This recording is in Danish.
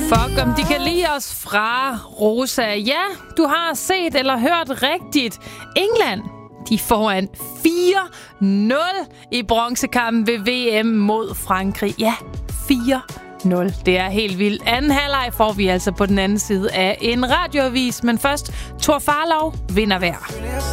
Fuck, om de kan lide os fra Rosa. Ja, du har set eller hørt rigtigt. England, de foran 4-0 i bronzekampen ved VM mod Frankrig. Ja, 4-0. Det er helt vildt. Anden halvleg får vi altså på den anden side af en radioavis. Men først, Thor Farlov vinder hver.